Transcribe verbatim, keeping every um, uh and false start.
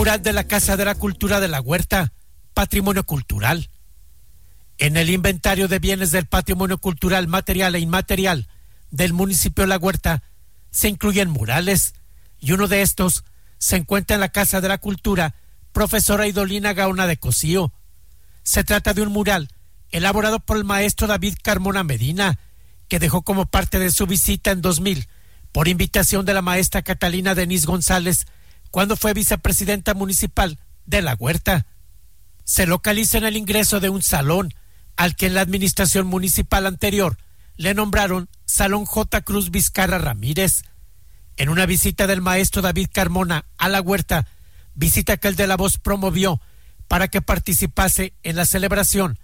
Mural de la Casa de la Cultura de la Huerta, patrimonio cultural. En el inventario de bienes del patrimonio cultural material e inmaterial del municipio de La Huerta se incluyen murales, y uno de estos se encuentra en la Casa de la Cultura Profesora Idolina Gaona de Cosío. Se trata de un mural elaborado por el maestro David Carmona Medina, que dejó como parte de su visita en dos mil, por invitación de la maestra Catalina Denise González, cuando fue vicepresidenta municipal de La Huerta. Se localiza en el ingreso de un salón, al que en la administración municipal anterior le nombraron Salón J. Cruz Vizcarra Ramírez. En una visita del maestro David Carmona a La Huerta, visita que el de La Voz promovió para que participase en la celebración